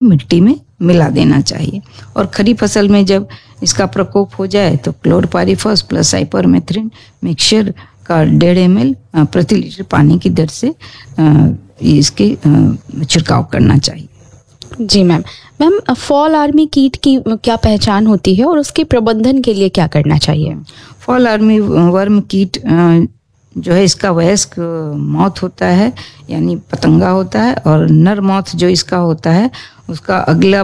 मिट्टी में मिला देना चाहिए। और खरी फसल में जब इसका प्रकोप हो जाए तो क्लोरपाइरिफॉस प्लस साइपरमेथ्रिन मिक्सचर का 1.5 ml प्रति लीटर पानी की दर से इसके छिड़काव करना चाहिए। जी मैम। फॉल आर्मी कीट की क्या पहचान होती है और उसके प्रबंधन के लिए क्या करना चाहिए? फॉल आर्मी वर्म कीट जो है इसका वयस्क मॉथ होता है, यानी पतंगा होता है, और नर मॉथ जो इसका होता है उसका अगला